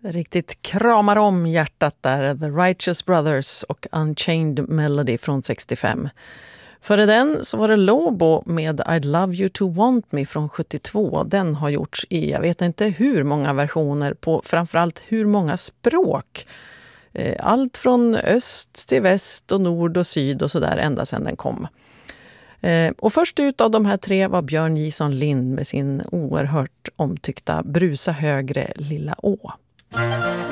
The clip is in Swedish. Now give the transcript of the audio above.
Riktigt kramar om hjärtat där. The Righteous Brothers och Unchained Melody från 65. Före den så var det Lobo med I'd Love You To Want Me från 72. Den har gjorts i, jag vet inte hur många versioner på framförallt hur många språk. Allt från öst till väst och nord och syd och sådär ända sedan den kom. Och först ut av de här tre var Björn Jison Lind med sin oerhört omtyckta Brusa högre lilla å.